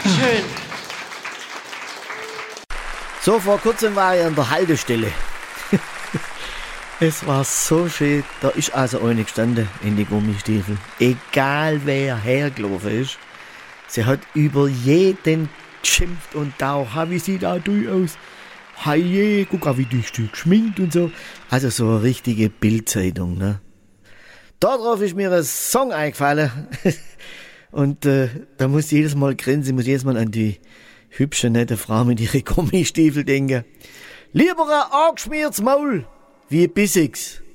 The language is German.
Schön. So, vor kurzem war ich an der Haltestelle. Es war so schön. Da ist also eine gestanden in die Gummistiefel. Egal wer hergelaufen ist. Sie hat über jeden geschimpft und da, wie sieht da du aus? Heie, guck mal, wie dich du geschminkt und so. Also so eine richtige Bildzeitung, ne? Darauf ist mir ein Song eingefallen. Und da muss ich jedes Mal grinsen, muss jedes Mal an die hübsche, nette Frau mit ihren Gummistiefel denken. Lieber ein angeschmiertes Maul wie ein bissiges.